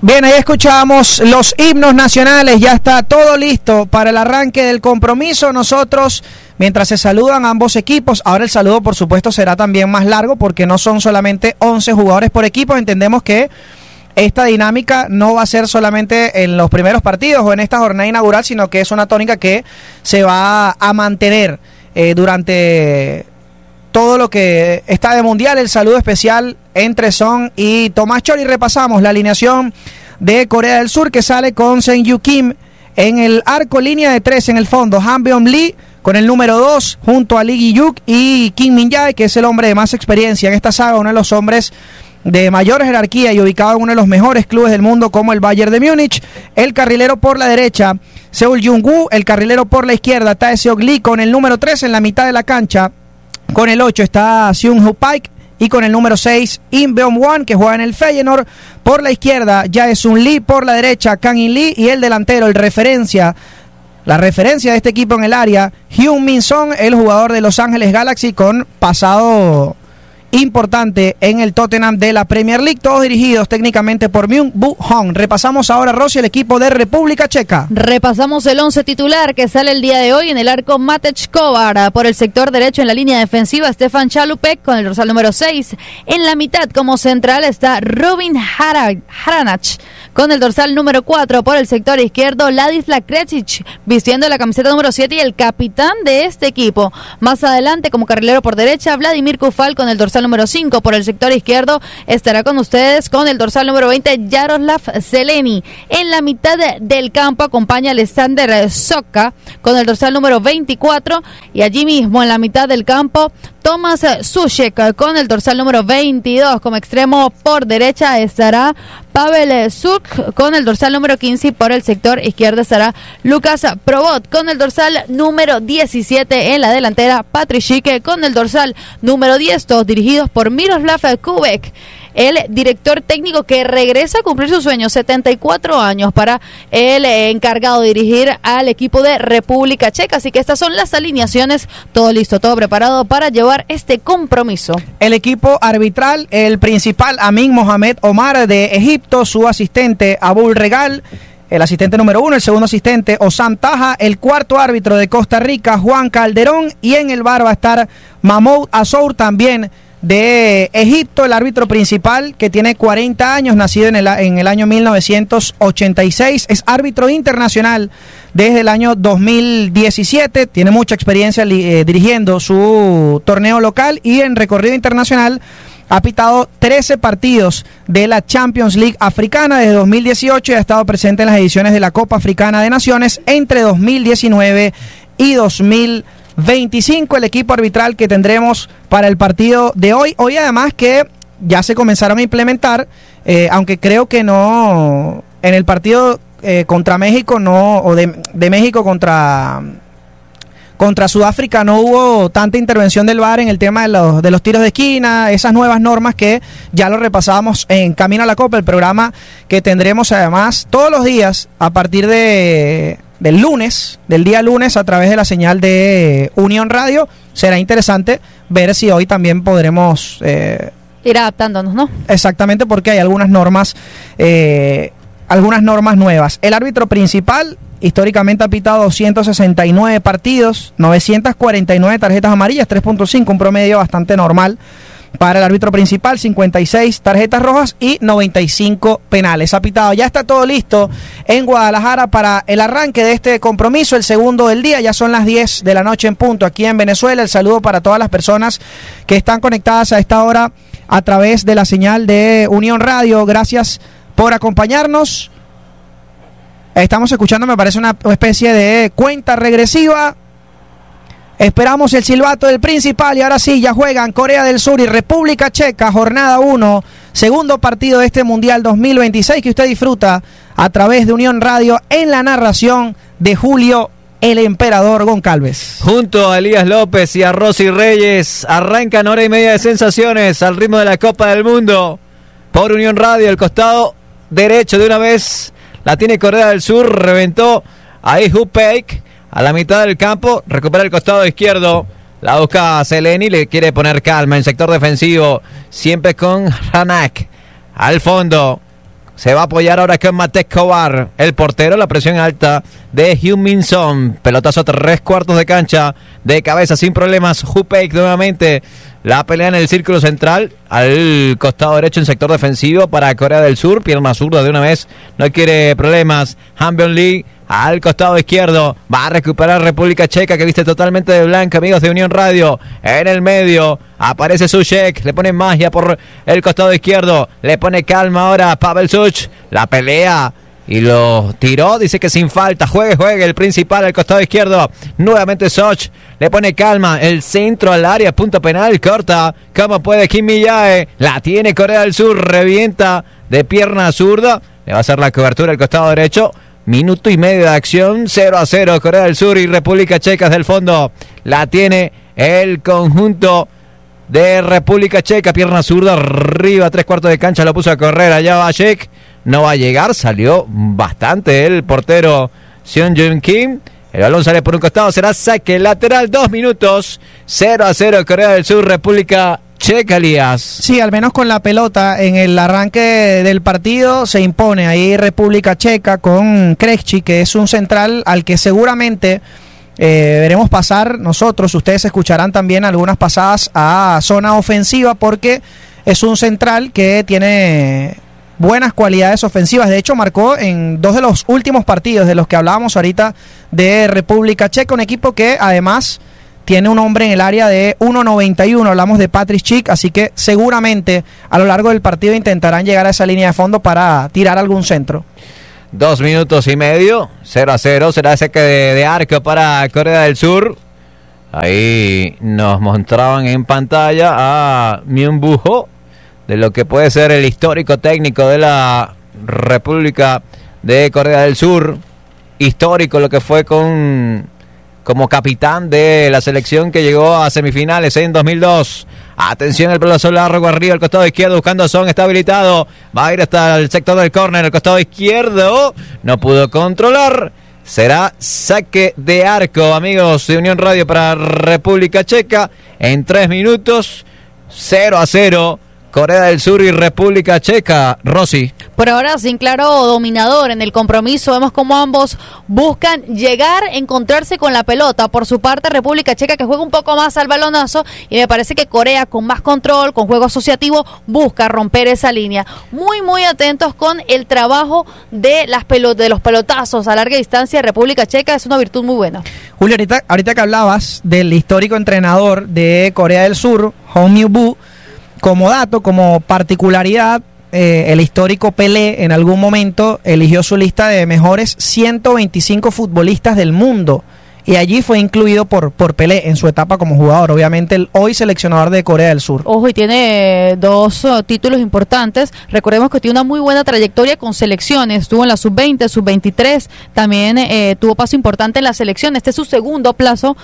Bien, ahí escuchamos los himnos nacionales, ya está todo listo para el arranque del compromiso. Nosotros, mientras se saludan ambos equipos, ahora el saludo por supuesto será también más largo porque no son solamente 11 jugadores por equipo. Entendemos que esta dinámica no va a ser solamente en los primeros partidos o en esta jornada inaugural, sino que es una tónica que se va a mantener durante todo lo que está de mundial. El saludo especial entre Son y Tomás Chori. Repasamos la alineación de Corea del Sur, que sale con Seung-Yu Kim en el arco, línea de 3 en el fondo, Han Beom Lee con el número 2 junto a Lee Gi-yuk y Kim Min-jae, que es el hombre de más experiencia en esta saga, uno de los hombres de mayor jerarquía y ubicado en uno de los mejores clubes del mundo como el Bayern de Múnich. El carrilero por la derecha, Seul Jung-woo. El carrilero por la izquierda, Tae Seok Lee con el número 3 en la mitad de la cancha. Con el 8 está Seung-Ho Paik y con el número 6 Im Beom-won, que juega en el Feyenoord. Por la izquierda Jae-sun Lee, por la derecha Kang-in Lee, y el delantero, la referencia de este equipo en el área, Heung-min Son, el jugador de Los Ángeles Galaxy con pasado importante en el Tottenham de la Premier League, todos dirigidos técnicamente por Myung-Woo Hong. Repasamos ahora, Rosy, el equipo de República Checa. Repasamos el 11 titular que sale el día de hoy. En el arco, Matej Kovar. Por el sector derecho, en la línea defensiva, Stefan Chalupek con el dorsal número 6. En la mitad, como central, está Robin Haranach con el dorsal número 4. Por el sector izquierdo, Ladislav Krecic vistiendo la camiseta número 7 y el capitán de este equipo. Más adelante, como carrilero por derecha, Vladimir Kufal con el dorsal número 5. Por el sector izquierdo estará con ustedes con el dorsal número 20 Yaroslav Zeleny. En la mitad del campo acompaña Alexander Soka con el dorsal número 24, y allí mismo en la mitad del campo Tomas Sushek con el dorsal número 22. Como extremo por derecha estará Pavel Suk con el dorsal número 15, y por el sector izquierdo estará Lucas Probot con el dorsal número 17. En la delantera, Patrik Schick con el dorsal número 10, todos dirigidos por Miroslav Kubek, el director técnico que regresa a cumplir su sueño, 74 años para el encargado de dirigir al equipo de República Checa. Así que estas son las alineaciones, todo listo, todo preparado para llevar este compromiso. El equipo arbitral, el principal, Amin Mohamed Omar de Egipto, su asistente Abul Regal, el asistente número 1, el segundo asistente Osam Taha, el cuarto árbitro de Costa Rica, Juan Calderón, y en el bar va a estar Mahmoud Azour, también de Egipto, el árbitro principal, que tiene 40 años, nacido en el año 1986, es árbitro internacional desde el año 2017, tiene mucha experiencia dirigiendo su torneo local, y en recorrido internacional ha pitado 13 partidos de la Champions League africana desde 2018 y ha estado presente en las ediciones de la Copa Africana de Naciones entre 2019 y 2025. El equipo arbitral que tendremos para el partido de hoy. Hoy además que ya se comenzaron a implementar, aunque creo que no, en el partido contra México no, o de México contra Sudáfrica no hubo tanta intervención del VAR en el tema de los tiros de esquina, esas nuevas normas que ya lo repasábamos en Camino a la Copa, el programa que tendremos además todos los días a partir del día lunes a través de la señal de Unión Radio. Será interesante ver si hoy también podremos ir adaptándonos, ¿no? Exactamente, porque hay algunas normas nuevas. El árbitro principal históricamente ha pitado 269 partidos, 949 tarjetas amarillas, 3.5, un promedio bastante normal para el árbitro principal, 56 tarjetas rojas y 95 penales. Ha pitado, ya está todo listo en Guadalajara para el arranque de este compromiso, el segundo del día. Ya son las 10 de la noche en punto aquí en Venezuela. El saludo para todas las personas que están conectadas a esta hora a través de la señal de Unión Radio. Gracias por acompañarnos. Estamos escuchando, me parece, una especie de cuenta regresiva. Esperamos el silbato del principal y ahora sí, ya juegan Corea del Sur y República Checa, jornada 1, segundo partido de este Mundial 2026 que usted disfruta a través de Unión Radio en la narración de Julio el Emperador Goncalves. Junto a Elías López y a Rosy Reyes, arrancan hora y media de sensaciones al ritmo de la Copa del Mundo por Unión Radio. El costado derecho de una vez la tiene Corea del Sur, reventó a Lee Paik a la mitad del campo, recupera el costado izquierdo, la busca Zeleny, le quiere poner calma en sector defensivo, siempre con Hanak al fondo, Se va a apoyar ahora con Matej Kovar, el portero, la presión alta de Heung-min Son. Pelotazo a 3/4 de cancha, de cabeza sin problemas. Hupek nuevamente. La pelea en el círculo central, al costado derecho en sector defensivo para Corea del Sur. Pierna zurda de una vez, no quiere problemas. Han-byung Lee al costado izquierdo. Va a recuperar República Checa, que viste totalmente de blanco, amigos de Unión Radio. En el medio aparece Suchek, le pone magia por el costado izquierdo. Le pone calma ahora Pavel Such. La pelea y lo tiró, dice que sin falta. Juegue el principal al costado izquierdo. Nuevamente Soch, le pone calma. El centro al área, punto penal, corta. ¿Cómo puede Kim Mi-jae? La tiene Corea del Sur, revienta de pierna zurda. Le va a hacer la cobertura al costado derecho. Minuto y medio de acción, 0-0 Corea del Sur y República Checa desde el fondo. La tiene el conjunto de República Checa, pierna zurda, arriba, 3/4 de cancha, lo puso a correr. Allá va Shek. No va a llegar, salió bastante el portero Seon Jun Kim. El balón sale por un costado, será saque lateral, 2 minutos, 0-0 Corea del Sur, República Checa, Elías. Sí, al menos con la pelota en el arranque del partido se impone ahí República Checa con Krejci, que es un central al que seguramente veremos pasar nosotros. Ustedes escucharán también algunas pasadas a zona ofensiva porque es un central que tiene buenas cualidades ofensivas. De hecho, marcó en 2 de los últimos partidos de los que hablábamos ahorita de República Checa, un equipo que además tiene un hombre en el área de 1.91, hablamos de Patrick Schick, así que seguramente a lo largo del partido intentarán llegar a esa línea de fondo para tirar algún centro. 2 minutos y medio, 0-0, será saque de arco para Corea del Sur. Ahí nos mostraban en pantalla a Myung-woo de lo que puede ser el histórico técnico de la República de Corea del Sur. Histórico lo que fue como capitán de la selección que llegó a semifinales en 2002. Atención, el pelotazo largo arriba, al costado izquierdo, buscando a Son, está habilitado. Va a ir hasta el sector del córner, el costado izquierdo. No pudo controlar. Será saque de arco, amigos de Unión Radio, para República Checa. En 3 minutos, 0-0. Corea del Sur y República Checa. Rosy. Por ahora sin claro dominador en el compromiso, vemos como ambos buscan llegar, encontrarse con la pelota. Por su parte, República Checa, que juega un poco más al balonazo, y me parece que Corea, con más control, con juego asociativo, busca romper esa línea. Muy atentos con el trabajo de los pelotazos a larga distancia. República Checa es una virtud muy buena. Julio, ahorita que hablabas del histórico entrenador de Corea del Sur, Hong Myung-woo, como dato, como particularidad, el histórico Pelé en algún momento eligió su lista de mejores 125 futbolistas del mundo y allí fue incluido por Pelé en su etapa como jugador, obviamente el hoy seleccionador de Corea del Sur. Ojo, y tiene 2 títulos importantes. Recordemos que tiene una muy buena trayectoria con selecciones, estuvo en la sub-20, sub-23, también tuvo paso importante en la selección. Este es su segundo paso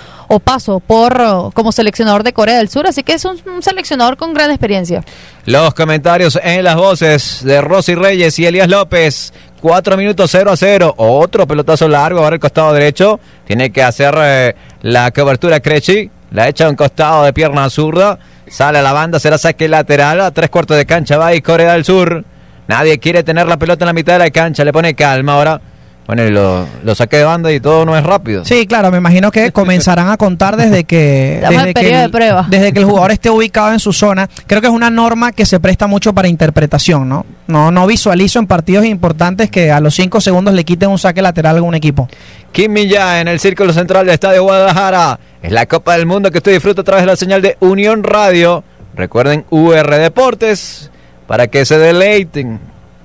como seleccionador de Corea del Sur, así que es un seleccionador con gran experiencia. Los comentarios en las voces de Rosy Reyes y Elías López. 4 minutos, 0-0. Otro pelotazo largo ahora el costado derecho. Tiene que hacer la cobertura Krejci. La echa a un costado de pierna zurda. Sale a la banda, será saque lateral. A 3/4 de cancha va y Corea del Sur. Nadie quiere tener la pelota en la mitad de la cancha. Le pone calma ahora. Bueno, y lo saqué de banda y todo no es rápido. Sí, claro, me imagino que comenzarán a contar desde que el jugador esté ubicado en su zona. Creo que es una norma que se presta mucho para interpretación, ¿no? No visualizo en partidos importantes que a los 5 segundos le quiten un saque lateral a algún equipo. Kim Mi-jae en el círculo central del Estadio Guadalajara. Es la Copa del Mundo que usted disfruta a través de la señal de Unión Radio. Recuerden UR Deportes para que se deleiten.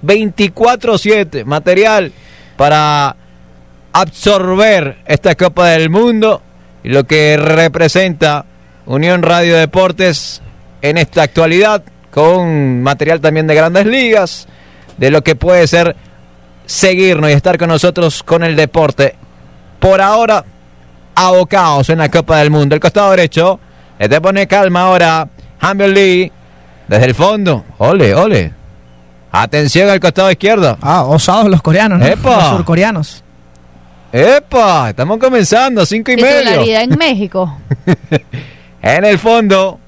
24/7 material para absorber esta Copa del Mundo y lo que representa Unión Radio Deportes en esta actualidad, con material también de Grandes Ligas, de lo que puede ser seguirnos y estar con nosotros con el deporte. Por ahora, abocados en la Copa del Mundo. El costado derecho, le pone calma ahora Han-byung Lee, desde el fondo. Ole. Atención al costado izquierdo. Osados los coreanos, ¿no? ¡Epa! Los surcoreanos. ¡Epa! Estamos comenzando, 5:30. Titularidad en México. En el fondo.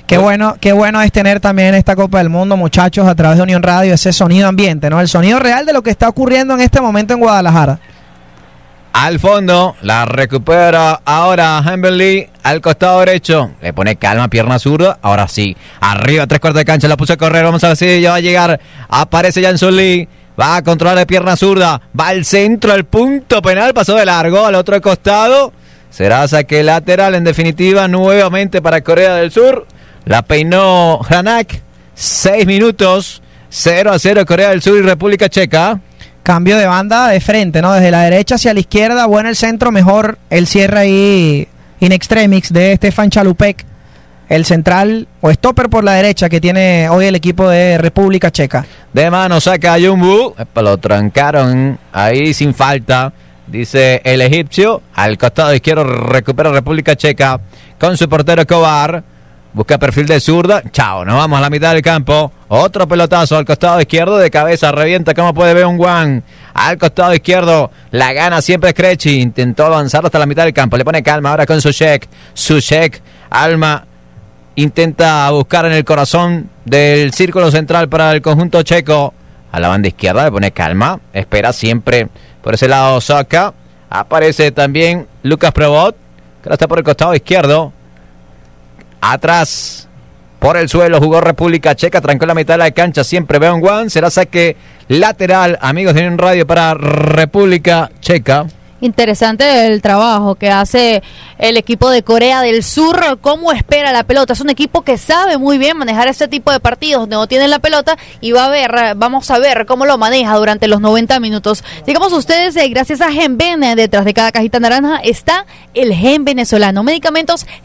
Qué bueno es tener también esta Copa del Mundo, muchachos, a través de Unión Radio, ese sonido ambiente, ¿no? El sonido real de lo que está ocurriendo en este momento en Guadalajara. Al fondo, la recupera ahora Hemberley al costado derecho. Le pone calma, pierna zurda. Ahora sí, arriba, 3/4 de cancha, la puso a correr. Vamos a ver si ya va a llegar. Aparece Janson Lee. Va a controlar de pierna zurda. Va al centro, al punto penal. Pasó de largo al otro costado. Será saque lateral, en definitiva, nuevamente para Corea del Sur. La peinó Hranak. 6 minutos. 0-0 Corea del Sur y República Checa. Cambio de banda de frente, ¿no? Desde la derecha hacia la izquierda, bueno el centro, mejor el cierre ahí in extremis de Stefan Chalupek, el central o stopper por la derecha que tiene hoy el equipo de República Checa. De mano saca a Yumbu, lo trancaron ahí sin falta, dice el egipcio. Al costado izquierdo recupera República Checa con su portero Kovar. Busca perfil de zurda. Chao, nos vamos a la mitad del campo. Otro pelotazo al costado izquierdo de cabeza. Revienta como puede ver un Wang. Al costado izquierdo. La gana siempre Skrechi. Intentó avanzar hasta la mitad del campo. Le pone calma ahora con Sushek. Sushek. Alma. Intenta buscar en el corazón del círculo central para el conjunto checo. A la banda izquierda le pone calma. Espera siempre por ese lado Soka. Aparece también Lucas Prebot, que ahora está por el costado izquierdo. Atrás, por el suelo, jugó República Checa, trancó la mitad de la cancha, siempre Beon Wan, será saque lateral, amigos de Unión Radio, para República Checa. Interesante el trabajo que hace el equipo de Corea del Sur, cómo espera la pelota. Es un equipo que sabe muy bien manejar este tipo de partidos donde no tienen la pelota y vamos a ver cómo lo maneja durante los 90 minutos. Llegamos a ustedes gracias a Genven. Detrás de cada cajita naranja está el Gen venezolano. Medicamentos